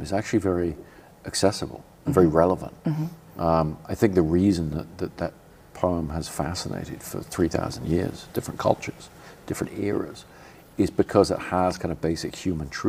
is actually very accessible and very relevant. I think the reason that poem has fascinated for 3,000 years, different cultures, different eras, is because it has kind of basic human truth